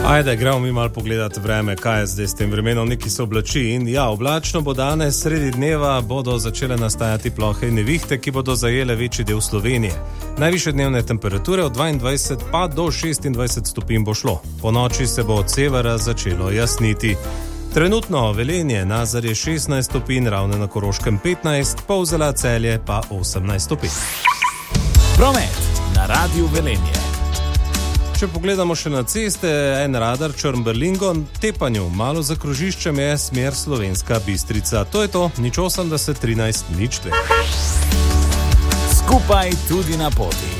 Ajde, gremo mi malo pogledati vreme, kaj je zdaj s tem vremenom, neki so oblači in ja, oblačno bo danes, sredi dneva bodo začele nastajati plohe in nevihte, ki bodo zajele večji del Slovenije. Najvišje dnevne temperature od 22 pa do 26 stopinj bo šlo. Po noči se bo od severa začelo jasniti. Trenutno Velenje, Nazarje 16 stopinj, Ravne na Koroškem 15, Polzela, Celje pa 18 stopinj. Promet na Radiu Velenje. Če pogledamo še na ceste, en radar Črn-Berlingon, tepanju, malo za krožiščem je smer Slovenska Bistrica. To je to, nič 80 13 nič 2. Skupaj tudi na poti.